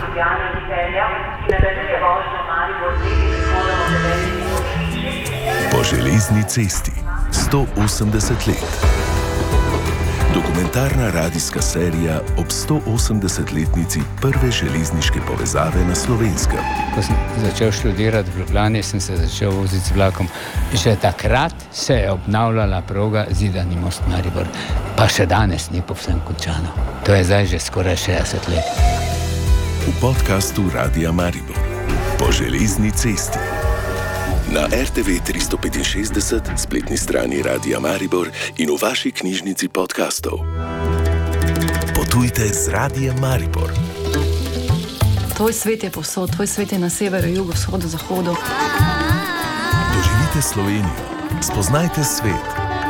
Ljubljane pripeljal in nadaljuje vožnjo Maribor proti prihodom od Velenja. Po železni cesti 180 let. Dokumentarna radijska serija ob 180-letnici prve železniške povezave na Slovenskem. Ko sem začel študirati v Ljubljani, sem se začel voziti z vlakom. Že takrat se je obnavljala proga Zidani most Maribor, pa še danes ni povsem končano. To je zdaj že skoraj 60 let. V podkastu Radija Maribor Po železni cesti. Na RTV 365, spletni strani Radija Maribor in v vaši knjižnici podkastov. Potujte z Radijem Maribor. Tvoj svet je povsod, tvoj svet je na severu, jugu, vzhodu, zahodu. Doživite Slovenijo, spoznajte svet.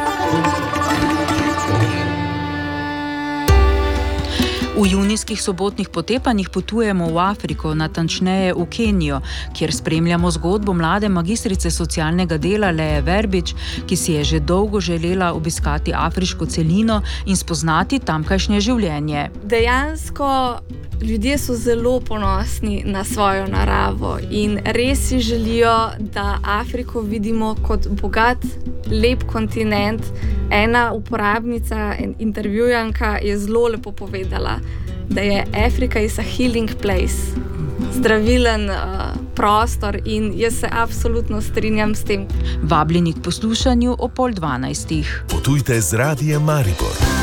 V junijskih sobotnih potepanjih potujemo v Afriko, natančneje v Kenijo, kjer spremljamo zgodbo mlade magistrice socialnega dela Leje Verbič, ki si je že dolgo želela obiskati afriško celino in spoznati tamkajšnje življenje. Dejansko ljudje so zelo ponosni na svojo naravo in res si želijo, da Afriko vidimo kot bogat, lep kontinent. Ena uporabnica, intervjujanka je zelo lepo povedala, da je Afrika is a healing place, zdravilen prostor in jaz se absolutno strinjam s tem. Vabljeni k poslušanju o 11:30. Potujte z Radijem Maribor.